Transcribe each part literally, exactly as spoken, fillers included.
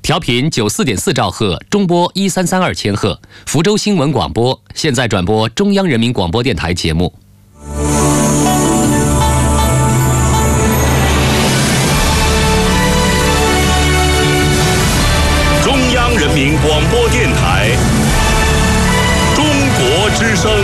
调频九四点四兆赫，中波一三三二千赫，福州新闻广播现在转播中央人民广播电台节目。 中央人民广播电台，中国之声。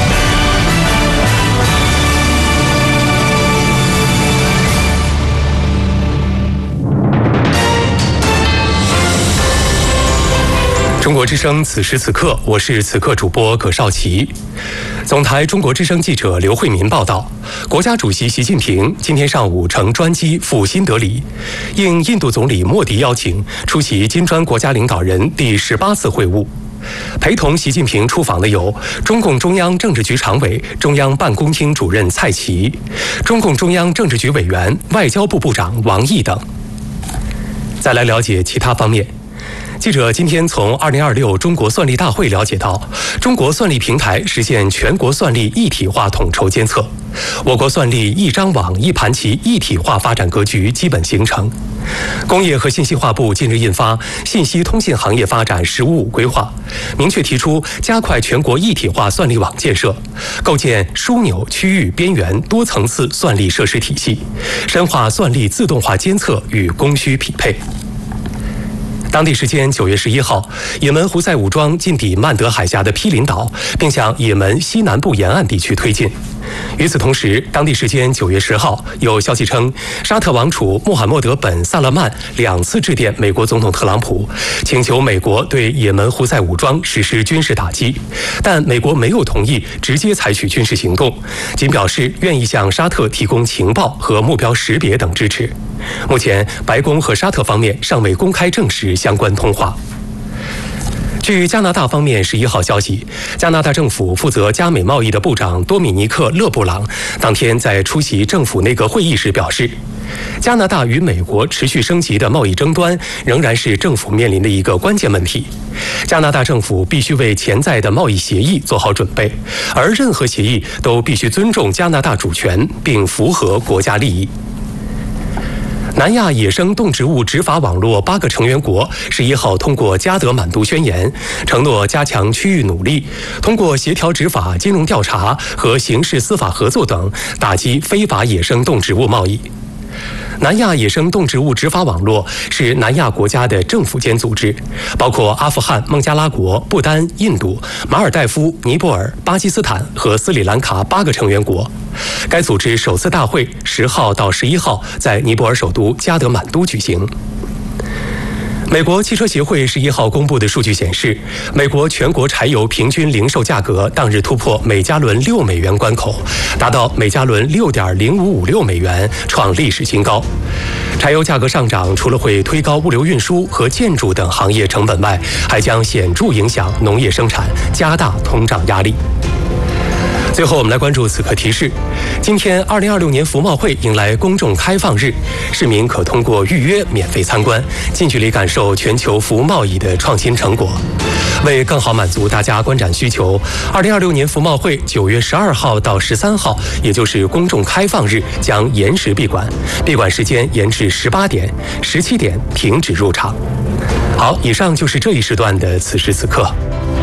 中国之声，此时此刻，我是此刻主播葛少奇。总台中国之声记者刘慧民报道，国家主席习近平今天上午乘专机赴新德里，应印度总理莫迪邀请，出席金砖国家领导人第十八次会晤。陪同习近平出访的有中共中央政治局常委、中央办公厅主任蔡奇、中共中央政治局委员、外交部部长王毅等。再来了解其他方面。记者今天从二零二六中国算力大会了解到，中国算力平台实现全国算力一体化统筹监测，我国算力一张网一盘棋一体化发展格局基本形成。工业和信息化部近日印发《信息通信行业发展“十五五”规划》，明确提出加快全国一体化算力网建设，构建枢纽、区域、边缘多层次算力设施体系，深化算力自动化监测与供需匹配。当地时间九月十一号，也门胡塞武装进抵曼德海峡的毗邻岛，并向也门西南部沿岸地区推进。与此同时，当地时间九月十号，有消息称，沙特王储穆罕默德本·萨勒曼两次致电美国总统特朗普，请求美国对也门胡塞武装实施军事打击，但美国没有同意直接采取军事行动，仅表示愿意向沙特提供情报和目标识别等支持。目前，白宫和沙特方面尚未公开证实相关通话。据加拿大方面十一号消息，加拿大政府负责加美贸易的部长多米尼克·勒布朗当天在出席政府内阁会议时表示，加拿大与美国持续升级的贸易争端仍然是政府面临的一个关键问题。加拿大政府必须为潜在的贸易协议做好准备，而任何协议都必须尊重加拿大主权，并符合国家利益。南亚野生动植物执法网络八个成员国十一号通过加德满都宣言，承诺加强区域努力，通过协调执法、金融调查和刑事司法合作等，打击非法野生动植物贸易。南亚野生动植物执法网络是南亚国家的政府间组织，包括阿富汗、孟加拉国、不丹、印度、马尔代夫、尼泊尔、巴基斯坦和斯里兰卡八个成员国。该组织首次大会十号到十一号在尼泊尔首都加德满都举行。美国汽车协会十一号公布的数据显示，美国全国柴油平均零售价格当日突破每加仑六美元关口，达到每加仑六点零五五六美元，创历史新高。柴油价格上涨除了会推高物流运输和建筑等行业成本外，还将显著影响农业生产，加大通胀压力。最后我们来关注此刻提示，今天二零二六年服贸会迎来公众开放日，市民可通过预约免费参观，近距离感受全球服务贸易的创新成果。为更好满足大家观展需求，二零二六年服贸会九月十二号到十三号，也就是公众开放日，将延时闭馆，闭馆时间延至十八点，十七点停止入场。好，以上就是这一时段的此时此刻。